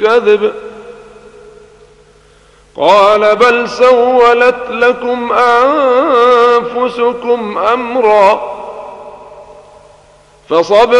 كذب. قال بل سولت لكم أنفسكم أمرا فصبر